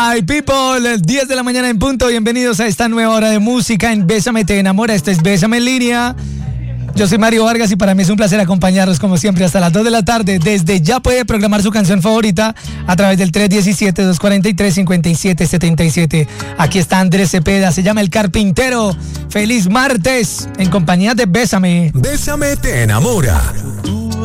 Hi people, 10 de la mañana en punto. Bienvenidos a esta nueva hora de música en Bésame Te Enamora. Este es Bésame en Línea. Yo soy Mario Vargas y para mí es un placer acompañarlos como siempre hasta las 2 de la tarde. Desde ya puede programar su canción favorita a través del 317-243-5777. Aquí está Andrés Cepeda, se llama El Carpintero. Feliz martes en compañía de Bésame. Bésame Te Enamora.